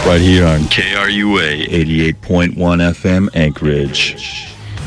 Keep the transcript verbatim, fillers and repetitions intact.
right here on K R U A eighty-eight point one F M Anchorage.